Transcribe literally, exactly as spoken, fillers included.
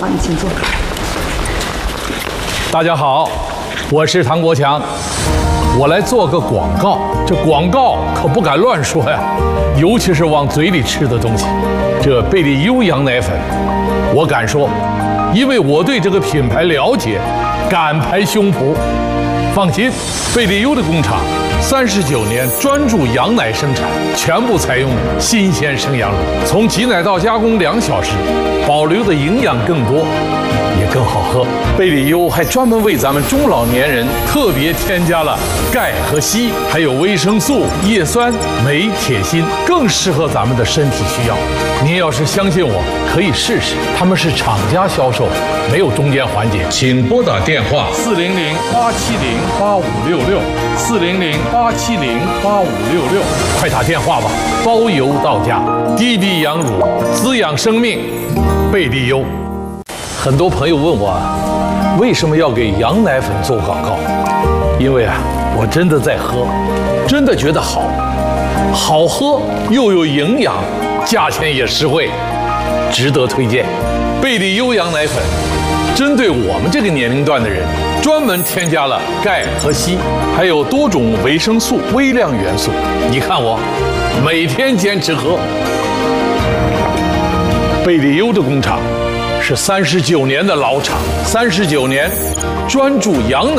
好，你请坐。 大家好，我是唐国强，我来做个广告。这广告可不敢乱说呀，尤其是往嘴里吃的东西。这贝利优羊奶粉，我敢说，因为我对这个品牌了解，敢拍胸脯。放心，贝利优的工厂三十九年专注羊奶生产，全部采用新鲜生羊乳，从挤奶到加工两小时，保留的营养更多，也更好喝。贝利优还专门为咱们中老年人特别添加了钙和硒，还有维生素、叶酸、镁、铁、锌，更适合咱们的身体需要。您要是相信我，可以试试。他们是厂家销售，没有中间环节。请拨打电话四零零八七零八五六六四零零八七零八五六六，快打电话吧，包邮到家。滴滴羊乳，滋养生命，贝利优。很多朋友问我，为什么要给羊奶粉做广告？因为啊，我真的在喝，真的觉得好，好喝又有营养，价钱也实惠，值得推荐。贝利优羊奶粉针对我们这个年龄段的人，专门添加了钙和硒，还有多种维生素、微量元素。你看我每天坚持喝。贝利优的工厂是三十九年的老厂，三十九年专注羊奶。